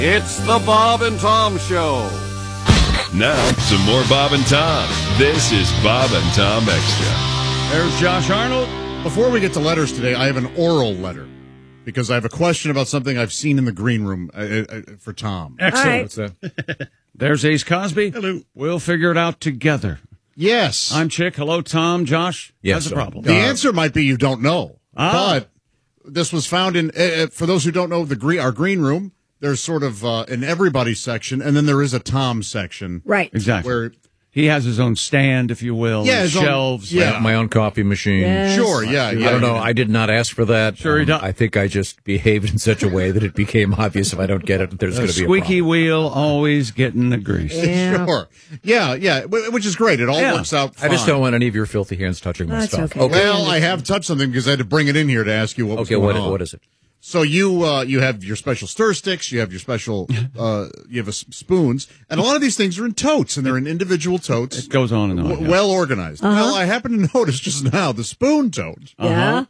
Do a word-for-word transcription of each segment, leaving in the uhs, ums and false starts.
It's the Bob and Tom Show. Now, some more Bob and Tom. This is Bob and Tom Extra. There's Josh Arnold. Before we get to letters today, I have an oral letter because I have a question about something I've seen in the green room uh, uh, for Tom. Excellent. Right. There's Ace Cosby. Hello. We'll figure it out together. Yes. I'm Chick. Hello, Tom. Josh. Yes, That's a problem. The uh, answer might be you don't know. Ah. But this was found in, uh, for those who don't know, the green, our green room. There's sort of uh, an everybody section, and then there is a Tom section. Right. Exactly. Where he has his own stand, if you will, Yeah, and his own- shelves. yeah. My own coffee machine. Yes. Sure, yeah, yeah. I don't know. I did not ask for that. Sure he Um, does. I think I just behaved in such a way that it became obvious if I don't get it, there's The going to be a squeaky problem. wheel always getting the grease. Yeah. Sure. Yeah, yeah, wh- which is great. It all Yeah. works out I fine. just don't want any of your filthy hands touching my That's stuff. okay. Well, I have touched something because I had to bring it in here to ask you what was Okay, going what, on. what is it? So you uh, you have your special stir sticks, you have your special uh, you have a s- spoons, and a lot of these things are in totes, and they're in individual totes. It goes on and on. W- yeah. well organized. Well, I happen to notice just now the spoon tote. Yeah.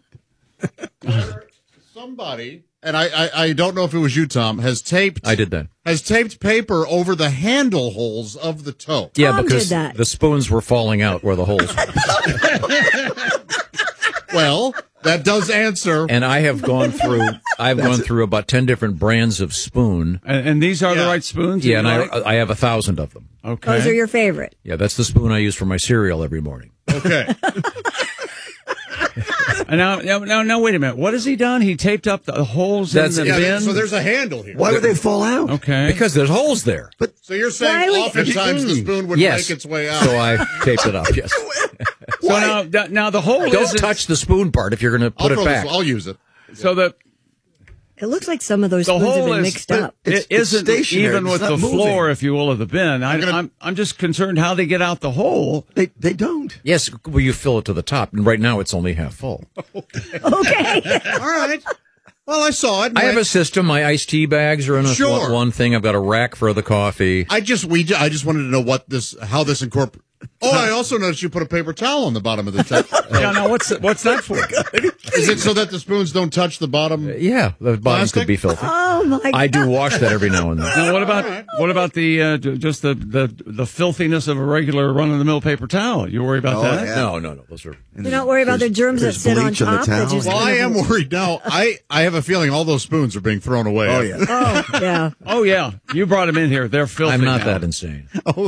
Somebody, and I, I I don't know if it was you, Tom, has taped. I did that. Has taped paper over the handle holes of the tote. Yeah, Tom because did that. the spoons were falling out where the holes were. Well, that does answer. And I have gone through, I've gone through about ten different brands of spoon. And, and these are the Yeah. right spoons? Yeah, and you I, like? I have a thousand of them. Okay. Those are your favorite. Yeah, that's the spoon I use for my cereal every morning. Okay. And now, now, now, now, wait a minute. What has he done? He taped up the holes That's- in the Yeah, bin? so there's a handle here. Why would they fall out? Okay. Because there's holes there. So you're saying Why would- oftentimes the spoon would Yes. make its way out. So I taped it up, yes. So now, th- now the hole Don't isn't- touch the spoon part if you're going to I'll put throw it back. This, I'll use it. So the It looks like some of those the spoons have hole been is mixed up. It's- it it's isn't stationary. even It's with not the moving. floor, if you will, of the bin. I, I'm gonna- I'm I'm just concerned how they get out the hole. They they don't. Yes, well, you fill it to the top, and right now it's only half full. Okay. All right. Well, I saw it. I have a system. My iced tea bags are in a Sure. one, one thing. I've got a rack for the coffee. I just we ju- I just wanted to know what this how this incorporates. Oh, I also noticed you put a paper towel on the bottom of the tub. Yeah, now what's what's that for? Is it so that the spoons don't touch the bottom? Yeah, the bottom Plastic? could be filthy. Oh my God. I do wash that every now and then. Now, what about what about the uh, j- just the, the the filthiness of a regular run of the mill paper towel? You worry about Oh, that? yeah. No, no, no. Those are. You don't worry about the germs that there's sit on bleach on the top. That towel. just Well, I kind am of- worried now. I I have a feeling all those spoons are being thrown away. Oh yeah. Oh, yeah. Oh yeah, you brought them in here. They're filthy. I'm not now. that insane.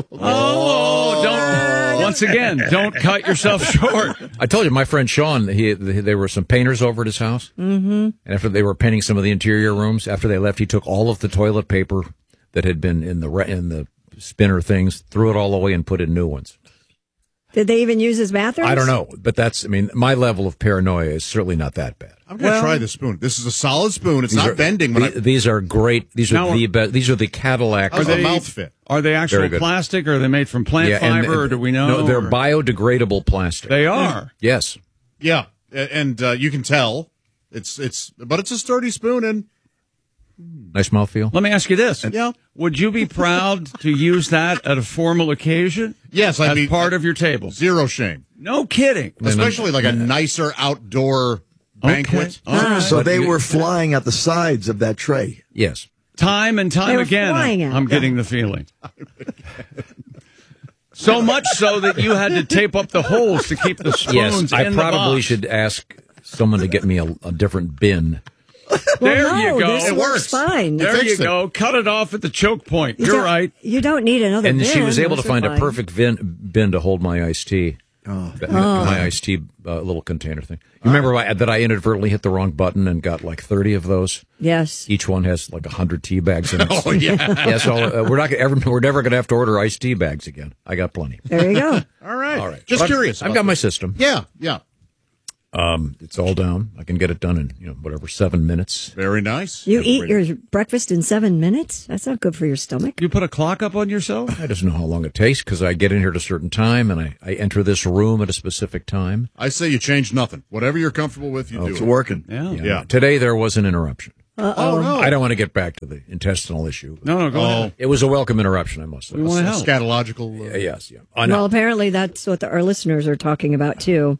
Oh, don't once again, don't cut yourself short. I told you, my friend Sean. He, there were some painters over at his house, mm-hmm. and after they were painting some of the interior rooms, after they left, he took all of the toilet paper that had been in the re- in the spinner things, threw it all away, and put in new ones. Did they even use his bathroom? I don't know, but that's. I mean, my level of paranoia is certainly not that bad. I'm gonna try this spoon. This is a solid spoon. It's These not are- bending. When the- These are great. These are Now- the best. These are the Cadillac. How's Are the they- mouth fit? Are they actual Very good. plastic, or are they made from plant Yeah, and- fiber, or do we know? No, they're or- biodegradable plastic. They are. Yes. Yeah, a- and uh, you can tell it's it's, but it's a sturdy spoon, and Nice mouthfeel. Let me ask you this: yeah. Would you be proud to use that at a formal occasion? Yes, I'd as be- part of your table. zero shame. No kidding. Especially like a nicer outdoor banquet. Okay. All right. So they were flying out the sides of that tray. Yes. Time and They time were again, flying out. I'm getting the feeling. So much so that you had to tape up the holes to keep the spoons Yes. I in probably the box. should ask someone to get me a, a different bin. There Well, no, you go. This It works works. fine. There fixed you it. go. Cut it off at the choke point. You You're don't- right. You don't need another And bin. she was able to Those are find a fine. perfect bin, bin to hold my iced tea. Oh. My iced tea uh, little container thing. You remember I, that I inadvertently hit the wrong button and got like thirty of those? Yes. Each one has like one hundred tea bags in it. Oh yeah. Yeah, so uh, we're not gonna ever, we're never going to have to order iced tea bags again. I got plenty. There you go. All right. All right. Just But curious. I've about got my this. system. Yeah, yeah. Um, it's all down. I can get it done in, you know, whatever, seven minutes. Very nice. You eat your breakfast in seven minutes? That's not good for your stomach. You put a clock up on yourself? I just know how long it takes because I get in here at a certain time and I, I enter this room at a specific time. I say you change nothing. Whatever you're comfortable with, you do It's it. working. Yeah. Yeah. Yeah. Today there was an interruption. Oh no. I don't want to get back to the intestinal issue. No, no, go Oh. ahead. It was a welcome interruption, I must say. We want to help. Scatological. Uh, Uh, yes, yeah. I know. Well, apparently that's what the, our listeners are talking about too.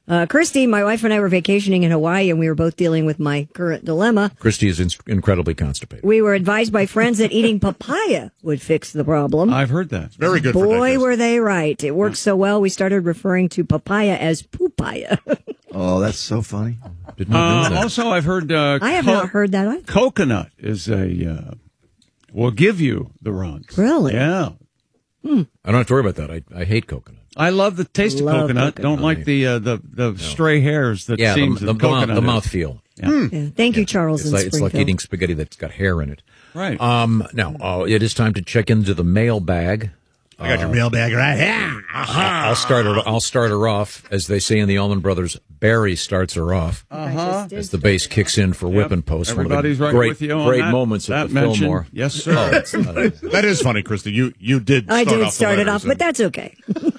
Uh, Christy, my wife and I were vacationing in Hawaii, and we were both dealing with my current dilemma. Christy is in- incredibly constipated. We were advised by friends that eating papaya would fix the problem. I've heard that. Very good for Boy, digestion. were they right. It works so well, we started referring to papaya as poopaya. Oh, that's so funny. Did not Uh, know that. also, I've heard uh, I have co- not heard that either. coconut is a uh, will give you the runs. Really? Yeah. I don't have to worry about that. I, I hate coconut. I love the taste Love of coconut. coconut. Don't like the uh, the the stray hairs that Yeah, the, seems the, that the, mouth, coconut the is. mouth feel. Yeah. Thank you, Charles It's in like, it's like Springfield. eating spaghetti that's got hair in it. Right. Um, now, uh, it is time to check into the mailbag. I got your mailbag right here. I'll start her. I'll start her off, as they say in the Allman Brothers. Barry starts her off Uh-huh. as the bass kicks in for Whip and Post. One of the Everybody's right great, with you on great that, moments that of the mention. Fillmore. Yes, sir. Oh, it's not a- That is funny, Christy. You you did. I start did off start the it off, letters but that's okay.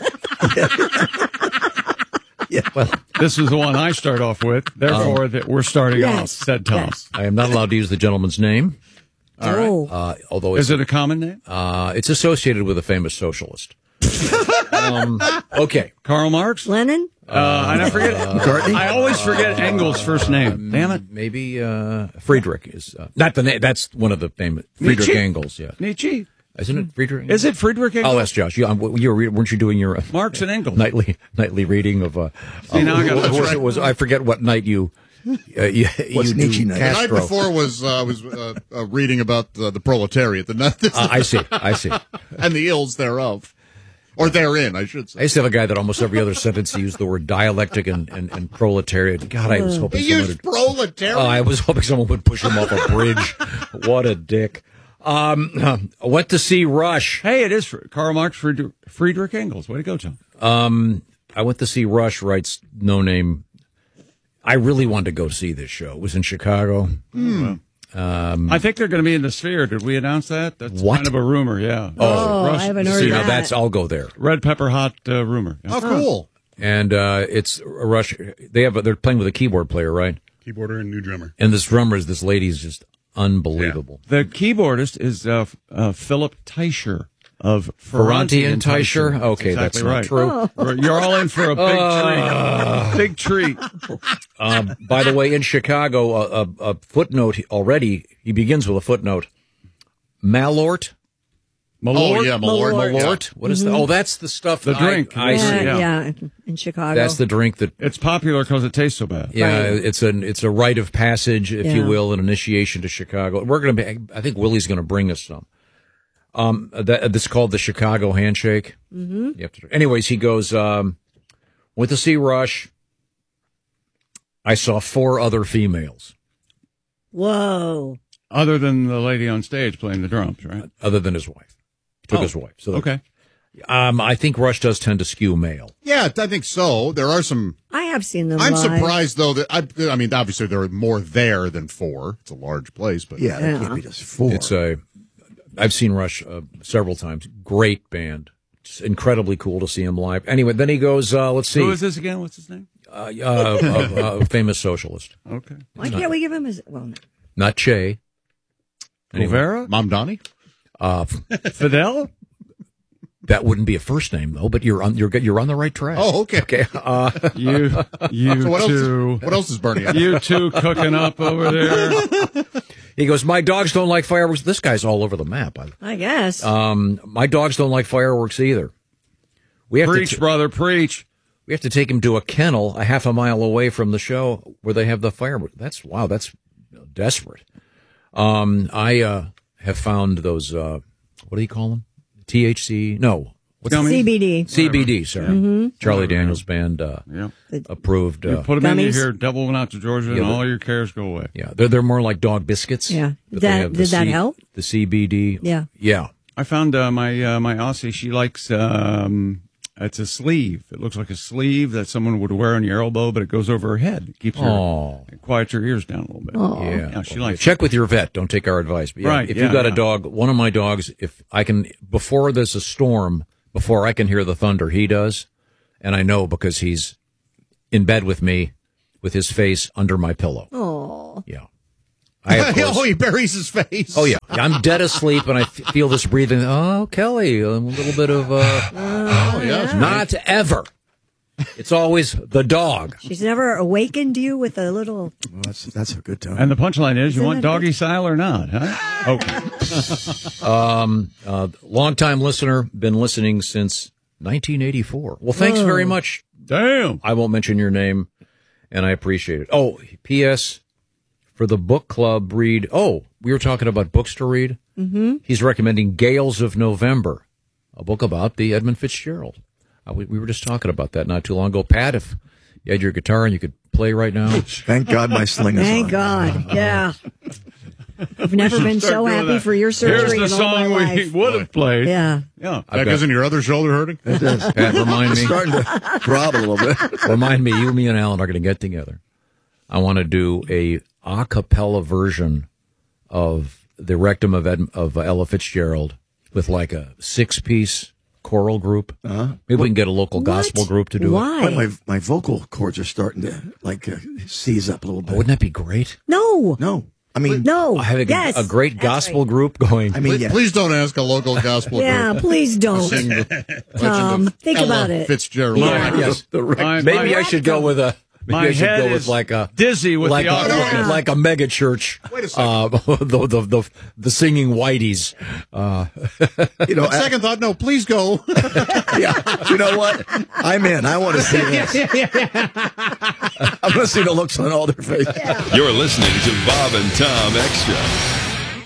well, This is the one I start off with. Therefore, that we're starting Yes. off, said Tom. Yes. I am not allowed to use the gentleman's name, Oh. uh, although it's, Is it a common name? uh, it's associated with a famous socialist. um, okay. Karl Marx? Lennon? Uh, and I forget. McCartney? I always forget Engel's first name. Damn it. Maybe uh, Friedrich is uh, not the name. That's one of the famous Friedrich Nietzsche? Engels. Yeah, Nietzsche. isn't it Friedrich? Is it Friedrich Engels? I'll ask Josh. You, um, you were, weren't you doing your uh, Marx and Engels. nightly nightly reading of? Uh, See, now I gotta- uh, was, it was I forget what night you. Uh, you, What's you Nietzsche do night? The night Castro. before was uh, was uh, uh, reading about uh, the proletariat, the this, Uh, I see. I see. and the ills thereof, or therein, I should I say. used to have a guy that almost every other sentence he used the word dialectic and, and, and proletariat. God, I was hoping He someone used would, proletariat. oh, I was hoping someone would push him off a bridge. What a dick. Um, I went to see Rush. Hey, it is Fr- Karl Marx, Friedrich, Friedrich Engels. Way to go, Tom. Um, I went to see Rush, writes No Name. I really wanted to go see this show. It was in Chicago. I think they're going to be in the Sphere. Did we announce that? That's What? kind of a rumor, yeah. Oh, Rush- I haven't the heard See, Sphere. now that. that's, I'll go there. Red Pepper Hot uh, rumor. Yeah. Oh, cool. And, uh, it's a Rush. They have, they're playing with a keyboard player, right? Keyboarder and new drummer. And this drummer is, this lady's just unbelievable. The keyboardist is uh, f- uh, Philip Teicher of Ferranti and Teicher? Okay, that's exactly not right. true. You're- You're all in for a big treat. Big treat. Um, by the way, in Chicago, a, a, a footnote already, he begins with a footnote. Malort? Malort? Oh, yeah, Malort. Malort. Malort? What is that? Oh, that's the stuff. The I- drink. I, Yeah, see. yeah, yeah. yeah, in Chicago. That's the drink that It's popular because it tastes so bad. Yeah, Right. it's an it's a rite of passage, if you Yeah. will, an initiation to Chicago. We're going to be. I think Willie's going to bring us some. Um, that this is called the Chicago Handshake. Mm-hmm. You have to. Anyways, he goes. Um, went to see Rush. I saw four other females, Whoa. Other than the lady on stage playing the drums, right? other than his wife. He took Oh, his wife. So Okay. Um, I think Rush does tend to skew male. Yeah, I think so. There are some. I have seen them I'm live. surprised though that I. I mean, obviously there are more there than four. It's a large place, but Yeah, that Yeah. can't be just four. It's a. I've seen Rush uh, several times. Great band. It's incredibly cool to see him live. Anyway, then he goes. Uh, let's see. Who is this again? What's his name? uh, uh, a, a famous socialist, Okay. Why can't we give him his... Well, no. not Che. Rivera? Mom Donnie. Uh, Fidel? that wouldn't be a first name though, but you're on you're you're on the right track. Oh, okay. Okay. Uh, You, you So what else? two. Is, what else is Bernie? Up? You two cooking up over there. he goes, my dogs don't like fireworks. This guy's all over the map. I- I guess. Um, my dogs don't like fireworks either. We have Preach, to t- brother, preach. we have to take him to a kennel a half a mile away from the show where they have the fireworks. That's wow. That's desperate. Um, I uh, have found those. Uh, what do you call them? T H C? No. What's Gummies? C B D. C B D, sir. Charlie Daniels Band uh, Yeah. approved. You Uh, put them in Gummies? here, double one out to Georgia, and Yeah, but- all your cares go away. yeah, they're they're more like dog biscuits. Yeah. but Did they that- have the did that C- help? The C B D. Yeah. Yeah. I found uh, my uh, my Aussie. She likes um, it's a sleeve. It looks like a sleeve that someone would wear on your elbow, but it goes over her head. It keeps her, Oh. it quiets your ears down a little bit. Yeah. Yeah, she Well, likes check with your vet. Don't take our advice. But yeah, Right, if yeah, you've got a yeah. dog, one of my dogs, if I can, before there's a storm, before I can hear the thunder, he does. And I know because he's in bed with me with his face under my pillow. Oh. Yeah. I, of course, Oh, he buries his face. oh, yeah. I'm dead asleep and I f- feel this breathing. Oh, Kelly, a little bit of, uh, Oh, yes. not ever. It's always the dog. She's never awakened you with a little. Well, that's that's a good tone. And the punchline is, you Isn't want it doggy good? style or not, huh? Okay. Um, uh, longtime listener, been listening since nineteen eighty-four. Well, thanks Oh. very much. Damn. I won't mention your name, and I appreciate it. Oh, P S for the book club read. Oh, we were talking about books to read. Mm-hmm. He's recommending Gales of November, a book about the Edmund Fitzgerald. Uh, we, we were just talking about that not too long ago. Pat, if you had your guitar and you could play right now. Thank God my sling is Thank on. God. Yeah. I've never been so happy for your surgery Here's the in all my song we life. would have played. Yeah. Yeah. That isn't your other shoulder hurting? Pat, remind It's me. starting to throb a little bit. Remind me, you, me, and Alan are going to get together. I want to do a a cappella version of the Rectum of Ed, of Ella Fitzgerald with like a six piece choral group. Uh-huh. Maybe we can get a local What? gospel group to do Why? But my my vocal cords are starting to like uh, seize up a little it. bit. Wouldn't that be great? No. No, I mean No. Having yes. a, a great That's gospel right. group going. I mean, Please, yeah. please don't ask a local gospel Yeah, group. please don't. Sing the Legend Tom, of think Ella about it. Fitzgerald. My- yes. My- Maybe my- I should go with a. Maybe My I should head go with is like a dizzy with like the a, opera. like a mega church. Wait a second. Uh, the, the the the singing whiteys. Uh, you know, On second thought, no, please go. yeah. You know what? I'm in. I want to see this. I'm going to see the looks on all their faces. You're listening to Bob and Tom Extra.